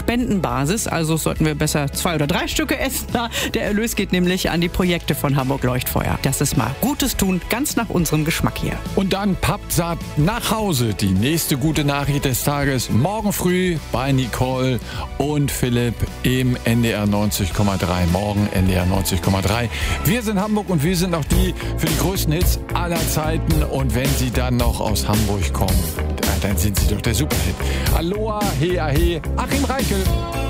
Spendenbasis, also sollten wir besser 2 oder 3 Stücke essen. Der Erlös geht nämlich an die Projekte von Hamburg Leuchtfeuer. Das ist mal Gutes tun, ganz nach unserem Geschmack hier. Und dann Pappsatt nach Hause. Die nächste gute Nachricht des Tages morgen früh bei Nicole und Philipp im NDR 90,3. Morgen NDR 90,3. Wir sind Hamburg und wir sind auch die für die größten Hits aller Zeiten. Und wenn Sie dann noch aus Hamburg kommen, dann sind Sie doch der Superhit. Aloha, he, Achim Reichel.